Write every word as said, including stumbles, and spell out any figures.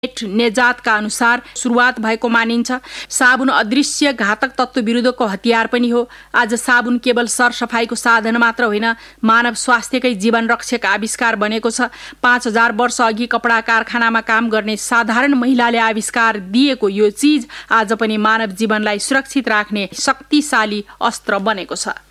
नेजातका अनुसार सुरुवात भएको मानिन्छ। साबुन अदृश्य घातक तत्त्व विरुद्धको हतियार पनि हो। आज साबुन केवल सरसफाइको साधन मात्र होइन, मानव स्वास्थ्यकै जीवन रक्षक आविष्कार बनेको छ। पाँच हजार वर्ष अघि कपडा कारखानामा काम गर्ने साधारण महिलाले आविष्कार दिएको यो चीज आज पनि मानव जीवनलाई सुरक्षित राख्ने शक्तिशाली अस्त्र बनेको छ।